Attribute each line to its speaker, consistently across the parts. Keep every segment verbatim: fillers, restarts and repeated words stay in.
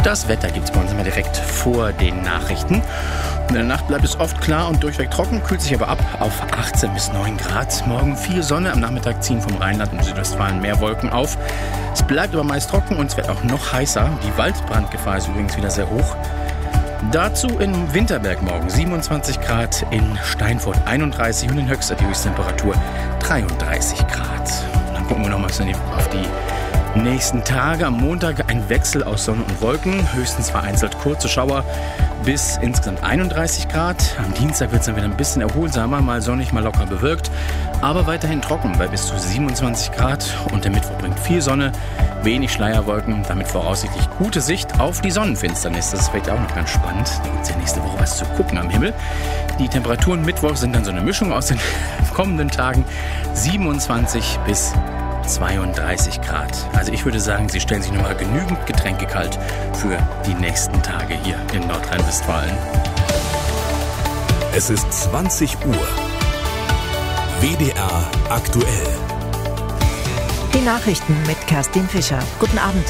Speaker 1: Das Wetter gibt es bei uns immer direkt vor den Nachrichten. In der Nacht bleibt es oft klar und durchweg trocken, kühlt sich aber ab auf achtzehn bis neun Grad. Morgen viel Sonne, am Nachmittag ziehen vom Rheinland und Südwestfalen mehr Wolken auf. Es bleibt aber meist trocken und es wird auch noch heißer. Die Waldbrandgefahr ist übrigens wieder sehr hoch. Dazu in Winterberg morgen siebenundzwanzig Grad, in Steinfurt einunddreißig und in Höxter die Höchsttemperatur dreiunddreißig Grad. Und dann gucken wir nochmal auf die nächsten Tage. Am Montag ein Wechsel aus Sonne und Wolken, höchstens vereinzelt kurze Schauer bis insgesamt einunddreißig Grad. Am Dienstag wird es dann wieder ein bisschen erholsamer, mal sonnig, mal locker bewölkt, aber weiterhin trocken bei bis zu siebenundzwanzig Grad. Und der Mittwoch bringt viel Sonne, wenig Schleierwolken, damit voraussichtlich gute Sicht auf die Sonnenfinsternis. Das ist vielleicht auch noch ganz spannend. Da gibt es ja nächste Woche was zu gucken am Himmel. Die Temperaturen Mittwoch sind dann so eine Mischung aus den kommenden Tagen, siebenundzwanzig bis zweiunddreißig Grad. Also ich würde sagen, Sie stellen sich nochmal genügend Getränke kalt für die nächsten Tage hier in Nordrhein-Westfalen.
Speaker 2: Es ist zwanzig Uhr. W D R aktuell.
Speaker 3: Die Nachrichten mit Kerstin Fischer. Guten Abend.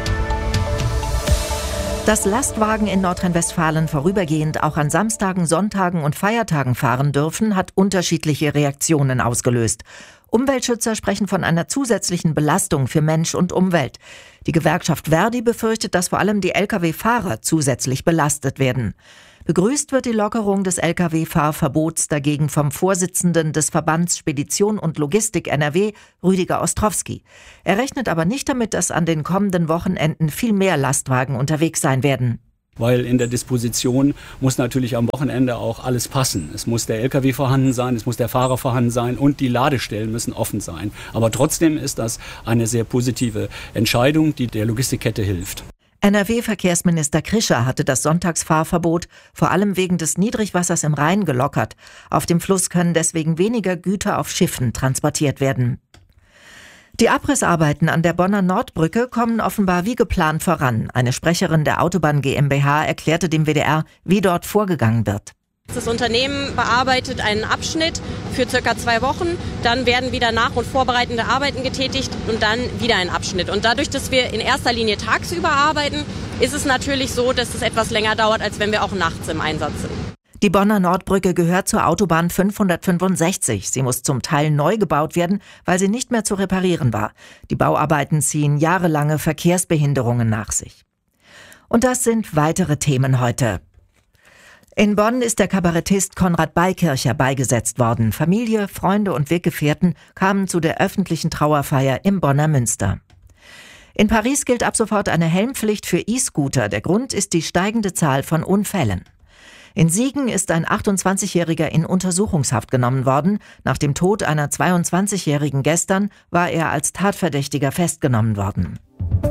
Speaker 3: Dass Lastwagen in Nordrhein-Westfalen vorübergehend auch an Samstagen, Sonntagen und Feiertagen fahren dürfen, hat unterschiedliche Reaktionen ausgelöst. Umweltschützer sprechen von einer zusätzlichen Belastung für Mensch und Umwelt. Die Gewerkschaft Verdi befürchtet, dass vor allem die L K W-Fahrer zusätzlich belastet werden. Begrüßt wird die Lockerung des L K W-Fahrverbots dagegen vom Vorsitzenden des Verbands Spedition und Logistik N R W, Rüdiger Ostrowski. Er rechnet aber nicht damit, dass an den kommenden Wochenenden viel mehr Lastwagen unterwegs sein werden.
Speaker 4: Weil in der Disposition muss natürlich am Wochenende auch alles passen. Es muss der L K W vorhanden sein, es muss der Fahrer vorhanden sein und die Ladestellen müssen offen sein. Aber trotzdem ist das eine sehr positive Entscheidung, die der Logistikkette hilft.
Speaker 3: N R W-Verkehrsminister Krischer hatte das Sonntagsfahrverbot vor allem wegen des Niedrigwassers im Rhein gelockert. Auf dem Fluss können deswegen weniger Güter auf Schiffen transportiert werden. Die Abrissarbeiten an der Bonner Nordbrücke kommen offenbar wie geplant voran. Eine Sprecherin der Autobahn GmbH erklärte dem W D R, wie dort vorgegangen wird.
Speaker 5: Das Unternehmen bearbeitet einen Abschnitt für circa zwei Wochen, dann werden wieder nach- und vorbereitende Arbeiten getätigt und dann wieder ein Abschnitt. Und dadurch, dass wir in erster Linie tagsüber arbeiten, ist es natürlich so, dass es etwas länger dauert, als wenn wir auch nachts im Einsatz sind.
Speaker 3: Die Bonner Nordbrücke gehört zur Autobahn fünfhundertfünfundsechzig. Sie muss zum Teil neu gebaut werden, weil sie nicht mehr zu reparieren war. Die Bauarbeiten ziehen jahrelange Verkehrsbehinderungen nach sich. Und das sind weitere Themen heute. In Bonn ist der Kabarettist Konrad Beikircher beigesetzt worden. Familie, Freunde und Weggefährten kamen zu der öffentlichen Trauerfeier im Bonner Münster. In Paris gilt ab sofort eine Helmpflicht für E-Scooter. Der Grund ist die steigende Zahl von Unfällen. In Siegen ist ein achtundzwanzigjähriger in Untersuchungshaft genommen worden. Nach dem Tod einer zweiundzwanzigjährigen gestern war er als Tatverdächtiger festgenommen worden.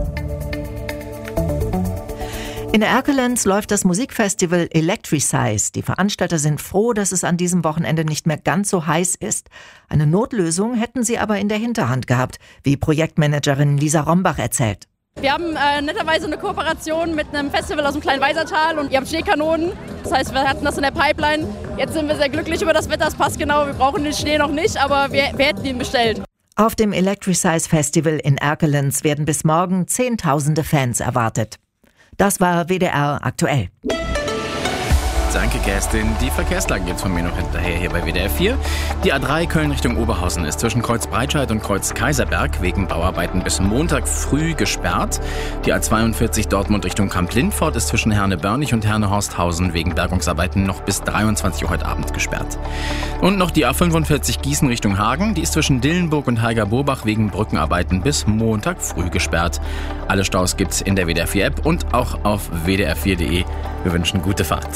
Speaker 3: In Erkelenz läuft das Musikfestival Electricize. Die Veranstalter sind froh, dass es an diesem Wochenende nicht mehr ganz so heiß ist. Eine Notlösung hätten sie aber in der Hinterhand gehabt, wie Projektmanagerin Lisa Rombach erzählt.
Speaker 6: Wir haben äh, netterweise eine Kooperation mit einem Festival aus dem Kleinweisertal und ihr habt Schneekanonen. Das heißt, wir hatten das in der Pipeline. Jetzt sind wir sehr glücklich über das Wetter, es passt genau. Wir brauchen den Schnee noch nicht, aber wir, wir hätten ihn bestellt.
Speaker 3: Auf dem Electricize Festival in Erkelenz werden bis morgen Zehntausende Fans erwartet. Das war W D R aktuell.
Speaker 1: Danke, Kerstin. Die Verkehrslage gibt's von mir noch hinterher hier bei W D R vier. Die A drei Köln Richtung Oberhausen ist zwischen Kreuz Breitscheid und Kreuz Kaiserberg wegen Bauarbeiten bis Montag früh gesperrt. Die A zweiundvierzig Dortmund Richtung Kamp-Lindfort ist zwischen Herne-Börnich und Herne-Horsthausen wegen Bergungsarbeiten noch bis dreiundzwanzig Uhr heute Abend gesperrt. Und noch die A fünfundvierzig Gießen Richtung Hagen. Die ist zwischen Dillenburg und Heiger-Burbach wegen Brückenarbeiten bis Montag früh gesperrt. Alle Staus gibt's in der W D R vier App und auch auf w d r vier punkt d e. Wir wünschen gute Fahrt.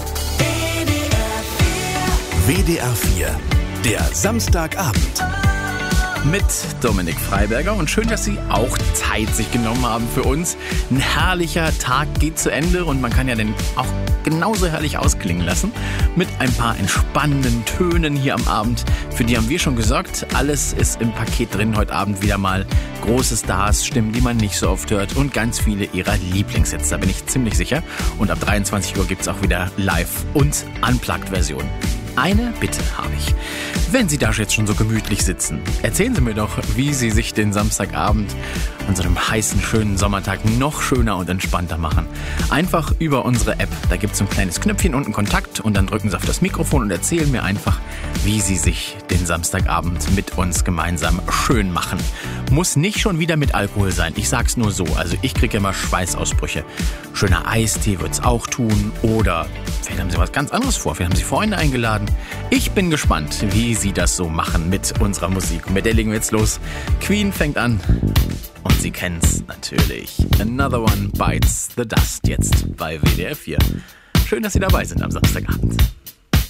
Speaker 2: W D R vier, der Samstagabend.
Speaker 1: Mit Dominik Freiberger und schön, dass Sie auch Zeit sich genommen haben für uns. Ein herrlicher Tag geht zu Ende und man kann ja den auch genauso herrlich ausklingen lassen. Mit ein paar entspannenden Tönen hier am Abend. Für die haben wir schon gesorgt. Alles ist im Paket drin heute Abend wieder mal. Große Stars, Stimmen, die man nicht so oft hört und ganz viele ihrer Lieblingshits, da bin ich ziemlich sicher. Und ab dreiundzwanzig Uhr gibt es auch wieder Live- und Unplugged-Versionen. Eine Bitte habe ich. Wenn Sie da jetzt schon so gemütlich sitzen, erzählen Sie mir doch, wie Sie sich den Samstagabend an so einem heißen, schönen Sommertag noch schöner und entspannter machen. Einfach über unsere App. Da gibt es ein kleines Knöpfchen unten Kontakt und dann drücken Sie auf das Mikrofon und erzählen mir einfach, wie Sie sich den Samstagabend mit uns gemeinsam schön machen. Muss nicht schon wieder mit Alkohol sein. Ich sag's nur so. Also ich kriege immer Schweißausbrüche. Schöner Eistee wird's auch tun. Oder vielleicht haben Sie was ganz anderes vor. Vielleicht haben Sie Freunde eingeladen. Ich bin gespannt, wie Sie das so machen mit unserer Musik. Mit der legen wir jetzt los. Queen fängt an. Und Sie kennen's natürlich. Another One Bites the Dust jetzt bei W D R vier. Schön, dass Sie dabei sind am Samstagabend.